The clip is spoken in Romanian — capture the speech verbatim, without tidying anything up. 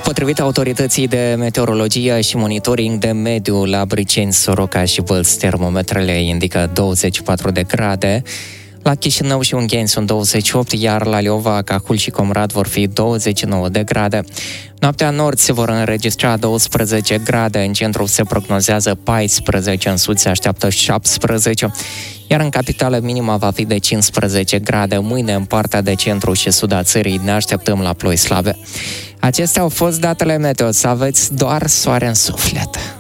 Potrivit autorității de meteorologie și monitoring de mediu la Briceni, Soroca și Vâlți, termometrele indică douăzeci și patru de grade. La Chișinău și Ungheni sunt douăzeci și opt, iar la Leova, Cahul și Comrat vor fi douăzeci și nouă de grade. Noaptea în nord se vor înregistra douăsprezece grade, în centru se prognozează paisprezece, în sud se așteaptă șaptesprezece, iar în capitală minima va fi de cincisprezece grade. Mâine, în partea de centru și sud a țării, ne așteptăm la ploi slabe. Acestea au fost datele meteo, să aveți doar soare în suflet.